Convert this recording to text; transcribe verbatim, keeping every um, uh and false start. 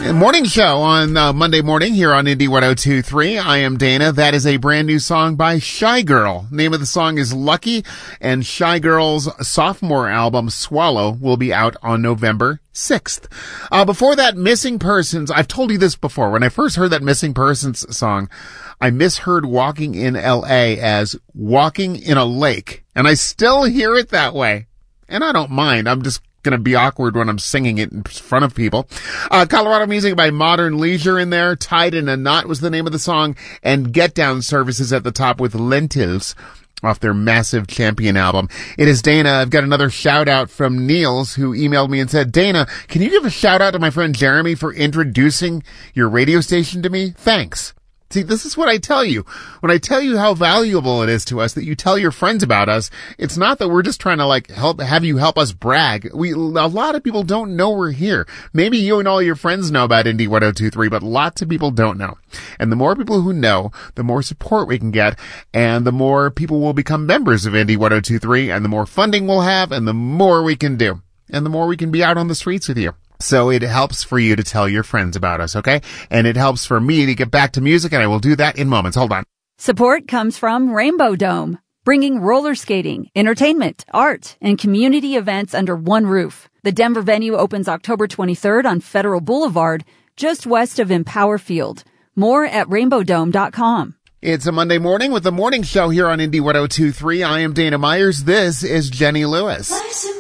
Morning show on uh, Monday morning here on Indie one oh two point three. I am Dana. That is a brand new song by Shy Girl. Name of the song is Lucky, and Shy Girl's sophomore album Swallow will be out on November sixth. Uh, before that, Missing Persons. I've told you this before. When I first heard that Missing Persons song, I misheard Walking in L A as Walking in a Lake, and I still hear it that way. And I don't mind. I'm just going to be awkward when I'm singing it in front of people. Uh, Colorado music by Modern Leisure in there. Tied in a Knot was the name of the song. And Get Down Services at the top with Lentils off their massive Champion album. It is Dana. I've got another shout out from Niels, who emailed me and said, Dana, can you give a shout out to my friend Jeremy for introducing your radio station to me? Thanks. See, this is what I tell you. When I tell you how valuable it is to us that you tell your friends about us, it's not that we're just trying to like help, have you help us brag. We, a lot of people don't know we're here. Maybe you and all your friends know about Indie one oh two point three, but lots of people don't know. And the more people who know, the more support we can get, and the more people will become members of Indie one oh two point three, and the more funding we'll have, and the more we can do. And the more we can be out on the streets with you. So it helps for you to tell your friends about us, okay? And it helps for me to get back to music, and I will do that in moments. Hold on. Support comes from Rainbow Dome, bringing roller skating, entertainment, art, and community events under one roof. The Denver venue opens October twenty-third on Federal Boulevard, just west of Empower Field. More at rainbow dome dot com. It's a Monday morning with the morning show here on Indie one oh two point three. I am Dana Myers. This is Jenny Lewis.